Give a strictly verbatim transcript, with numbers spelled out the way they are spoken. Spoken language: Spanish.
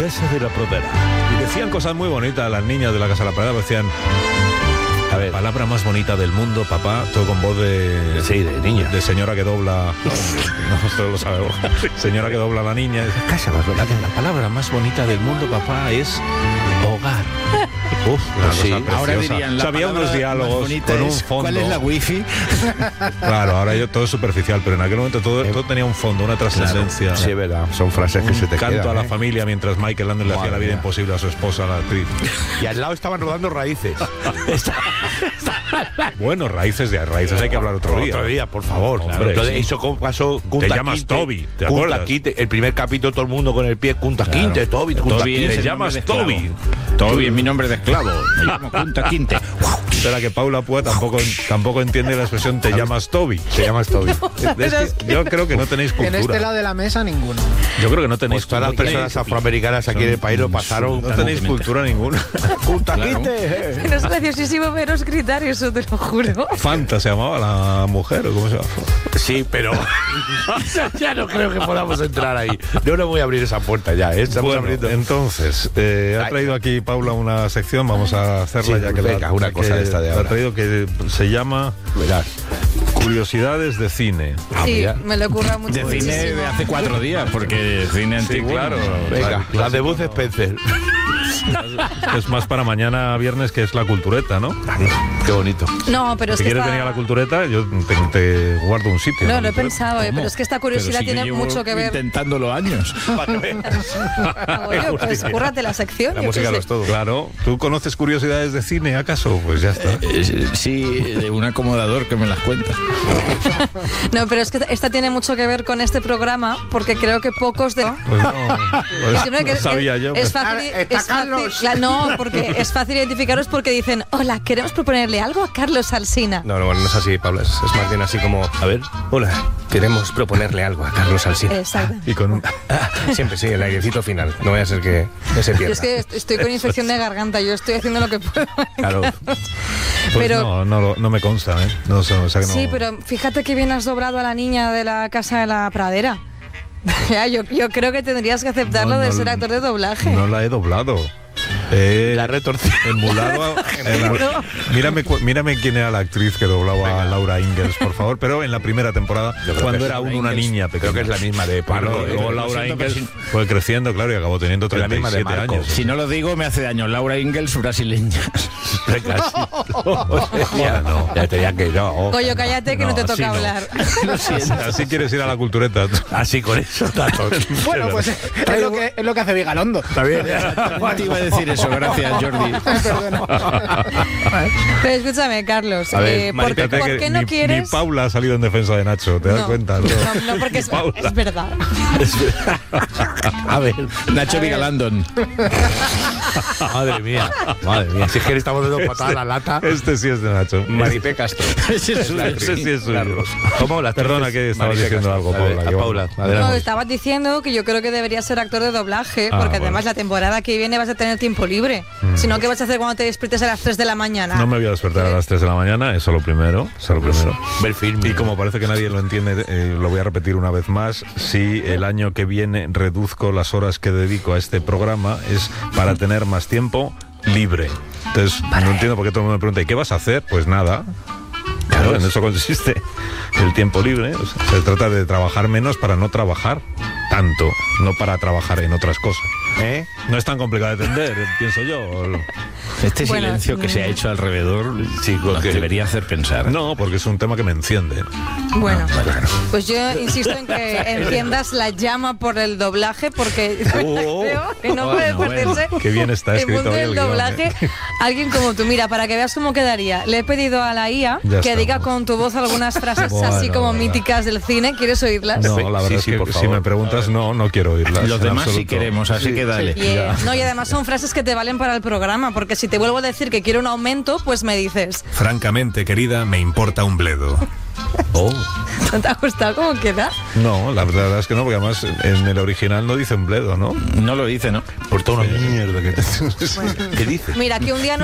Casa de la Pradera. Y decían cosas muy bonitas las niñas de la Casa de la Pradera, decían... A ver, palabra más bonita del mundo, papá, todo con voz de... Sí, de niña. De señora que dobla... No, nosotros lo sabemos. Señora que dobla a la niña. Casa más bonita. La, la palabra más bonita del mundo, papá, es hogar. Uf, una Pues sí. cosa preciosa. Ahora dirían, O sea, había unos diálogos con un es, fondo. ¿cuál es la wifi? Claro, ahora yo todo es superficial, pero en aquel momento todo, todo tenía un fondo, una trascendencia. Sí, es verdad. Son frases que Un se te canto quedan, a la ¿eh? familia mientras Michael Landon le hacía Madre la vida mía. imposible a su esposa, la actriz. Y al lado estaban rodando Raíces. Bueno, raíces de raíces hay que hablar otro día. Otro día, por favor. Hombre, Entonces, sí. eso como pasó Kunta Te llamas Kinte, Toby, ¿te Kunta acuerdas? Kinte, el primer capítulo todo el mundo con el pie Kunta Claro. Kinte, Toby, Kunta Toby Kinte. es Te el llamas nombre de esclavo. Toby. Toby es mi nombre de esclavo. Me llamo Kunta Kinte. Espera que Paula Púa tampoco, tampoco entiende la expresión te llamas Toby. Te llamas Toby. Es que yo creo que no tenéis En este cultura. lado de la mesa ninguno. Yo creo que no tenéis Pues todas las cultura. personas afroamericanas aquí en el país lo pasaron. No tenéis cultura ninguna. Kunta Claro. Kinte. Pero es graciosísimo veros gritar eso, te lo juro. Fanta se llamaba la mujer, ¿o cómo se llama? Sí, pero ya no creo que podamos entrar ahí. Yo no voy a abrir esa puerta ya, ¿eh? Estamos Bueno, abriendo. entonces, eh, ha traído aquí Paula una sección, vamos a hacerla Sí, ya que venga, la, una que cosa de esta de la ha ahora. traído que se llama Verás. Curiosidades de cine. Sí, mira. me lo ocurra mucho. De cine de hace cuatro días, porque cine Sí, antiguo. claro. Venga, la de Bud Spencer. Es más para mañana viernes, que es la cultureta, ¿no? Qué bonito. No, pero es Si que quieres esta- venir a la cultureta, yo te, te guardo un sitio. No, ¿no? lo he pensado, eh, pero es que esta curiosidad Pero si yo tiene llevo mucho que ver. intentándolo años. Ah, bueno, pues cúrrate la sección. La yo música qué lo sé. es todo. Claro. ¿Tú conoces curiosidades de cine, acaso? Pues ya está. Eh, Sí, de un acomodador que me las cuenta. No, pero es que esta tiene mucho que ver con este programa, porque creo que pocos de... Pues no, pues Sí, hombre, que no sabía es, yo. Es fácil, Ah, está es fácil- Carlos. la- no, porque es fácil identificaros porque dicen, hola, queremos proponerle algo a Carlos Alsina. No, no, bueno, no es así, Paula. Es, es más bien así como... A ver. Hola, queremos proponerle algo a Carlos Alsina. Exacto. Y con un... Siempre sí, el airecito final. No vaya a ser que, que se Yo pierda. es que est- estoy con infección de garganta, yo estoy haciendo lo que puedo. Claro. Pues pero- no, no, lo- no me consta, ¿eh? No sé, o sea que no... Sí, pero fíjate que bien has doblado a la niña de la Casa de la Pradera. Ya, yo, yo creo que tendrías que aceptarlo No, de no, ser actor de doblaje. No la he doblado. Eh, La retorcida. Emulado a- en la- mírame, cu- mírame quién era la actriz que doblaba a Laura Ingalls, por favor, pero en la primera temporada, Yo creo cuando que era es aún Laura una Ingalls. niña Creo pequeña. que es la misma de Pablo. Claro, ¿eh? luego Lo Laura siento, pero Ingalls si- fue creciendo, claro, y acabó teniendo Es la treinta y misma de siete Marco. años. Si no lo digo, me hace daño. Laura Ingalls, brasileña. Ya, no. Ya te diría que no. Coño, cállate que no, No, te así toca no. hablar. Lo siento. Así quieres ir a la cultureta. Así con eso, datos. Bueno, pues es lo que, es lo que hace Vigalondo. Está bien. No te iba a decir eso, gracias, Jordi. Perdona. Pero escúchame, Carlos, A ver, eh, ¿por, qué- Fíjate por que qué no ni, quieres...? ni Paula ha salido en defensa de Nacho, ¿te das No, cuenta? No, no, no, porque Ni es, Paula. es verdad. A ver. Nacho Vigalandon. Madre mía. Madre mía. Si es que le estamos dando patada a la lata. Este sí es de Nacho. Maripé Castro. Ese es La Ese sí es suyo. Carlos. ¿Cómo? La Perdona que estabas Maripé diciendo Castro. algo, A ver, Paula. a que Paula, vamos. No, adelante. estabas diciendo que yo creo que deberías ser actor de doblaje, Ah, porque bueno. además la temporada que viene vas a tener tiempo libre. Si no, ¿qué vas a hacer cuando te despiertes a las tres de la mañana? No me voy a despertar a las tres de la mañana, eso lo primero, eso lo primero. Ver film. Y como parece que nadie lo entiende, eh, lo voy a repetir una vez más. Si el año que viene reduzco las horas que dedico a este programa, es para tener más tiempo libre. Entonces, no entiendo por qué todo el mundo me pregunta, ¿y qué vas a hacer? Pues nada. Claro, en eso consiste el tiempo libre. O sea, se trata de trabajar menos para no trabajar tanto, no para trabajar en otras cosas. ¿Eh? No es tan complicado de entender, pienso yo. Este Bueno, silencio que se ha hecho alrededor Sí, nos porque- debería hacer pensar. No, porque es un tema que me enciende. Bueno, pues yo insisto en que enciendas la llama por el doblaje, porque Oh. creo que no puede Bueno, perderse Qué bien está el escrito mundo hoy del el guión, doblaje. ¿eh? Alguien como tú, mira, para que veas cómo quedaría. Le he pedido a la I A Ya que estamos. diga con tu voz algunas frases Bueno, así como bueno. míticas del cine. ¿Quieres oírlas? No, Sí, la verdad sí, es sí, que por si favor. me preguntas, no, no quiero oírlas. Los en demás sí absoluto. queremos, así que dale. Y, eh, no, y además son frases que te valen para el programa, porque si te vuelvo a decir que quiero un aumento, pues me dices, Francamente, querida, me importa un bledo. Oh. ¿no te ha gustado cómo queda? No, la verdad es que no, porque además en el original no dice un bledo, ¿no? No lo dice, ¿no? Por toda una mierda que... ¿Qué dice? Mira, que un día